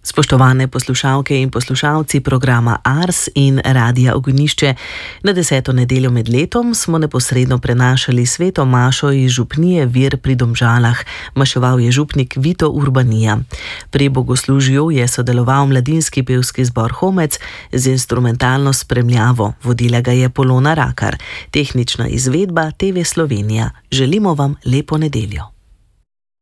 Spoštovane poslušalke in poslušalci programa Ars in Radia Ognjišče, na 10. nedeljo med letom smo neposredno prenašali sveto mašo iz župnije Vir pri Domžalah. Maševal je župnik Vito Urbanija. Pri bogoslužju je sodeloval mladinski pevski zbor Homec z instrumentalno spremljavo. Vodila ga je Polona Rakar. Tehnična izvedba TV Slovenija. Želimo vam lepo nedeljo.